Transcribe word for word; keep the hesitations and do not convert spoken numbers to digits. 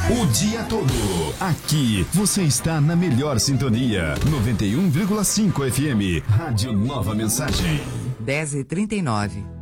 O dia todo. Aqui você está na melhor sintonia. noventa e um vírgula cinco F M. Rádio Nova Mensagem. dez e trinta e nove.